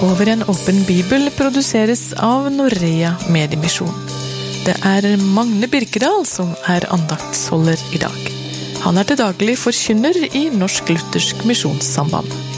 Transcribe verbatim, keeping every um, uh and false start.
Over en åpen bibel produseres av Norea Mediemisjon. Det er Magne Birkedal som er andaktsholder i dag. Han er til daglig forkynner i Norsk Luthersk Misjonssamband.